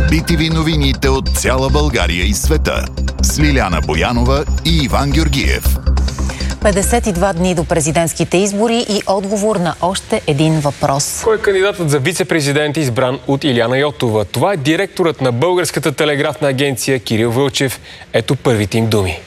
BTV новините от цяла България и света с Лиляна Боянова и Иван Георгиев. 52 дни до президентските избори и отговор на още един въпрос. Кой е кандидатът за вице-президент, избран от Илияна Йотова? Това е директорът на Българската телеграфна агенция Кирил Вълчев. Ето първите им думи.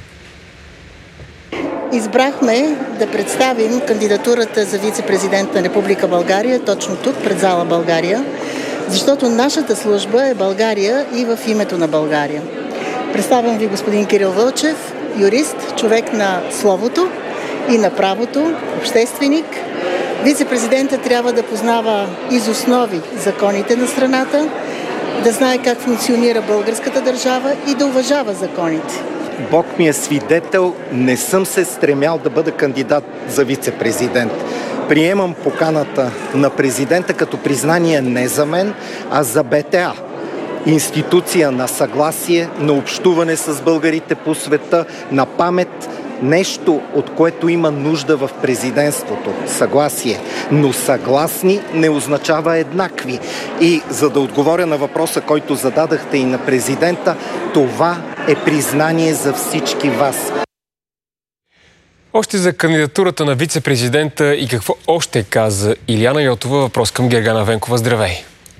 Избрахме да представим кандидатурата за вице-президент на Република България точно тук, пред зала България, защото нашата служба е България и в името на България. Представям ви господин Кирил Вълчев, юрист, човек на словото и на правото, общественик. Вице-президентът трябва да познава из основи законите на страната, да знае как функционира българската държава и да уважава законите. Бог ми е свидетел, не съм се стремял да бъда кандидат за вице-президент. Приемам поканата на президента като признание не за мен, а за БТА. Институция на съгласие, на общуване с българите по света, на памет, нещо, от което има нужда в президентството. Съгласие. Но съгласни не означава еднакви. И за да отговоря на въпроса, който зададахте и на президента, това е признание за всички вас. Още за кандидатурата на вице-президента и какво още каза Илияна Йотова, въпрос към Гергана Венкова. Здравей!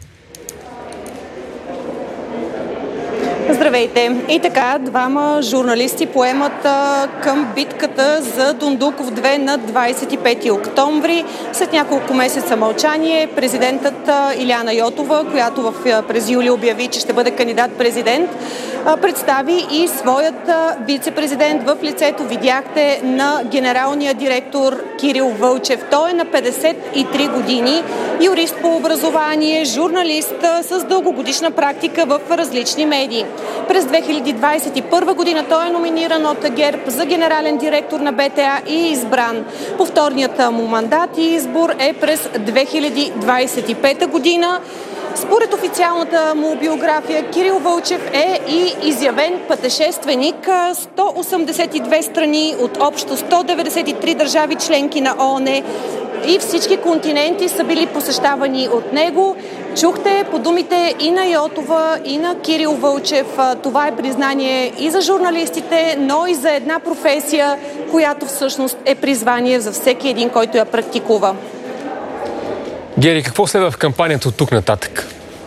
Здравейте! И така, двама журналисти поемат към битката за Дондуков 2 на 25 октомври. След няколко месеца мълчание, президентът Илияна Йотова, която през юли обяви, че ще бъде кандидат-президент, представи и своят вице-президент в лицето, видяхте, на генералния директор Кирил Вълчев. Той е на 53 години, юрист по образование, журналист с дългогодишна практика в различни медии. През 2021 година той е номиниран от ГЕРБ за генерален директор на БТА и избран. Повторният му мандат и избор е през 2025 година. Според официалната му биография, Кирил Вълчев е и изявен пътешественик. 182 страни от общо 193 държави членки на ООН и всички континенти са били посещавани от него. Чухте по думите и на Йотова, и на Кирил Вълчев. Това е признание и за журналистите, но и за една професия, която всъщност е призвание за всеки един, който я практикува. Гери, какво следва в кампанията от тук нататък?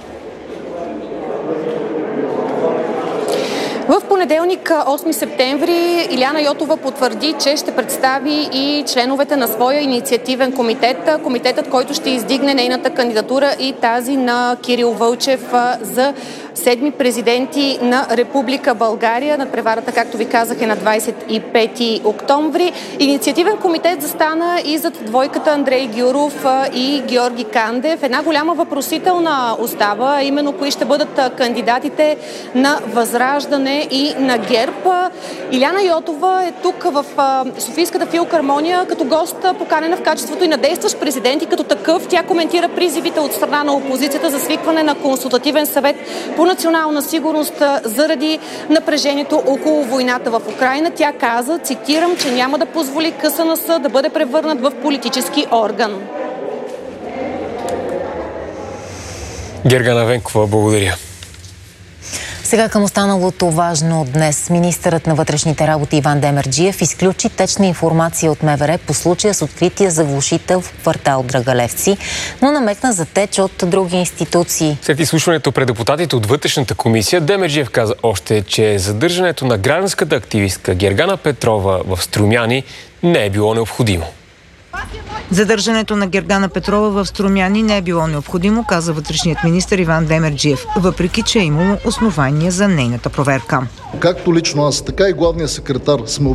В понеделник, 8 септември, Илияна Йотова потвърди, че ще представи и членовете на своя инициативен комитет. Комитетът, който ще издигне нейната кандидатура и тази на Кирил Вълчев за 7 президенти на Република България. Надпреварата, както ви казах, е на 25 октомври. Инициативен комитет застана и зад двойката Андрей Гюров и Георги Кандев. Една голяма въпросителна остава, именно кои ще бъдат кандидатите на Възраждане и на ГЕРБ. Илияна Йотова е тук в Софийската филхармония като гост, поканена в качеството и на действащ президент, и като такъв тя коментира призивите от страна на опозицията за свикване на консултативен съвет по национална сигурност заради напрежението около войната в Украйна. Тя каза, цитирам, че няма да позволи КСНС да бъде превърнат в политически орган. Гергана Венкова, благодаря. Сега към останалото важно днес. Министърът на вътрешните работи Иван Демерджиев изключи течна информация от МВР по случая с открития заглушител в квартал Драгалевци, но намекна за теч от други институции. След изслушването пред депутатите от Вътрешната комисия, Демерджиев каза още, че задържането на гражданската активистка Гергана Петрова в Струмяни не е било необходимо. Задържането на Гергана Петрова в Струмяни не е било необходимо, каза вътрешният министър Иван Демерджиев, въпреки че е имало основания за нейната проверка. Както лично аз, така и главният секретар сме